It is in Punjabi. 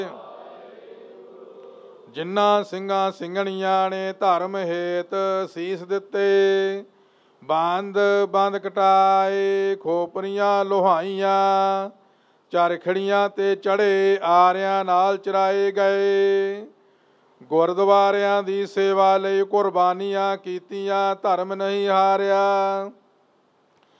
ਜਿਨ੍ਹਾਂ ਸਿੰਘਾਂ ਸਿੰਘਣੀਆਂ ਨੇ ਧਰਮ ਹੇਤ ਸੀਸ ਦਿੱਤੇ, ਬੰਦ ਬੰਦ ਕਟਾਏ ਖੋਪਰੀਆਂ ਲੋਹਾਈਆਂ, ਚਰਖੜੀਆਂ ਤੇ ਚੜ੍ਹੇ ਆਰਿਆਂ ਨਾਲ ਚਰਾਏ ਗਏ। ਗੁਰਦੁਆਰਿਆਂ ਦੀ ਸੇਵਾ ਲਈ ਕੁਰਬਾਨੀਆਂ ਕੀਤੀਆਂ, ਧਰਮ ਨਹੀਂ ਹਾਰਿਆ।